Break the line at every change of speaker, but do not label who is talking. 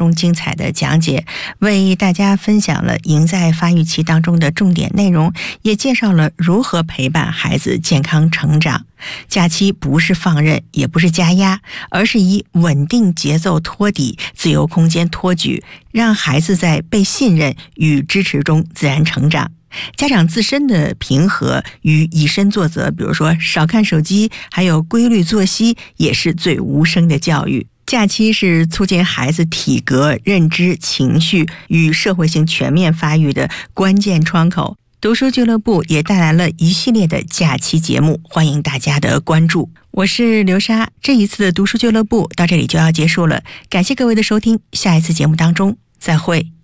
中精彩的讲解，为大家分享了赢在发育期当中的重点内容，也介绍了如何陪伴孩子健康成长。假期不是放任，也不是加压，而是以稳定节奏托底、自由空间托举，让孩子在被信任与支持中自然成长。家长自身的平和与以身作则，比如说少看手机，还有规律作息，也是最无声的教育。假期是促进孩子体格、认知、情绪与社会性全面发育的关键窗口。读书俱乐部也带来了一系列的假期节目，欢迎大家的关注。我是刘莎，这一次的读书俱乐部到这里就要结束了，感谢各位的收听，下一次节目当中再会。